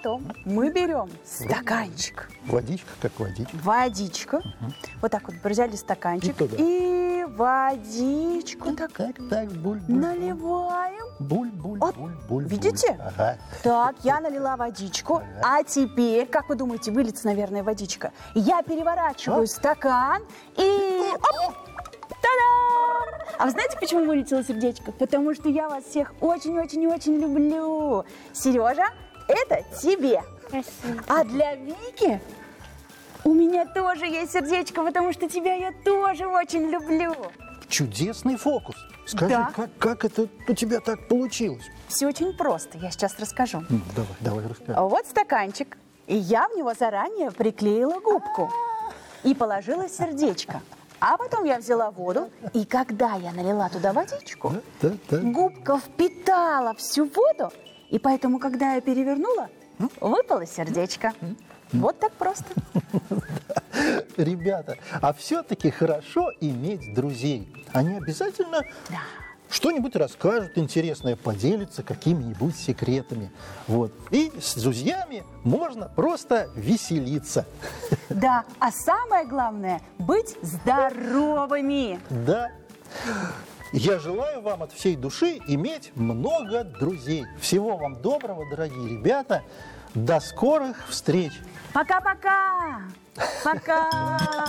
потом мы берем стаканчик. Водичка, как водичка. Водичка. Вот так вот взяли стаканчик. И туда. И водичку так буль, наливаем. Буль. Вот, видите? Ага. Так, я налила водичку. А теперь, как вы думаете, выльется, наверное, водичка? Я переворачиваю стакан и... Оп! Та-дам! А вы знаете, почему вылетело сердечко? Потому что я вас всех очень-очень-очень люблю. Сережа, это тебе. Спасибо. А для Вики у меня тоже есть сердечко, потому что тебя я тоже очень люблю. Чудесный фокус. Скажи, Да. как это у тебя так получилось? Все очень просто, я сейчас расскажу. Давай расскажи. Вот стаканчик, и я в него заранее приклеила губку и положила сердечко. А потом я взяла воду, и когда я налила туда водичку, Да. губка впитала всю воду, и поэтому, когда я перевернула, выпало сердечко. Вот так просто. Ребята, а все-таки хорошо иметь друзей. Они обязательно что-нибудь расскажут интересное, поделятся какими-нибудь секретами. Вот. И с друзьями можно просто веселиться. Да, а самое главное – быть здоровыми. Да. Я желаю вам от всей души иметь много друзей. Всего вам доброго, дорогие ребята. До скорых встреч. Пока-пока! Пока!